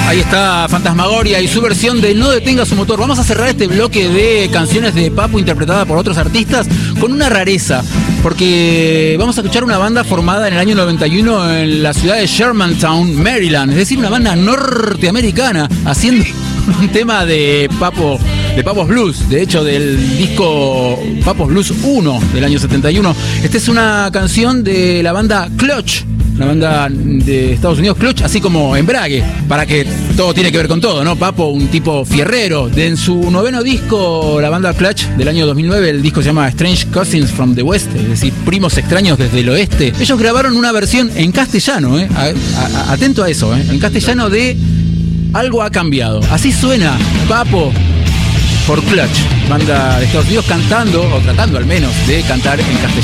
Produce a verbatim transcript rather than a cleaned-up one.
Ahí está Fantasmagoria y su versión de No detenga su motor. Vamos a cerrar este bloque de canciones de Papo interpretada por otros artistas con una rareza, porque vamos a escuchar una banda formada en el año noventa y uno en la ciudad de Shermantown, Maryland, es decir, una banda norteamericana haciendo un tema de Papo, de Papos Blues, de hecho del disco Papos Blues uno del año setenta y uno. Esta es una canción de la banda Clutch, una banda de Estados Unidos, Clutch, así como Embrague, para que todo tiene que ver con todo, ¿no? Papo, un tipo fierrero. De, en su noveno disco, la banda Clutch, del año dos mil nueve, el disco se llama Strange Cousins from the West, es decir, primos extraños desde el oeste. Ellos grabaron una versión en castellano, ¿eh? A, a, atento a eso, ¿eh? En castellano de Algo ha cambiado. Así suena Papo por Clutch, banda de Estados Unidos, cantando, o tratando al menos de cantar en castellano.